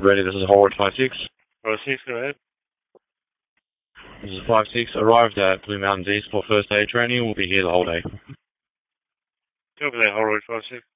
Ready, this is Holroyd 5-6. Holroyd 6, go ahead. This is 5-6. Arrived at Blue Mountains East for first aid training. We'll be here the whole day. Copy that, Holroyd 5-6.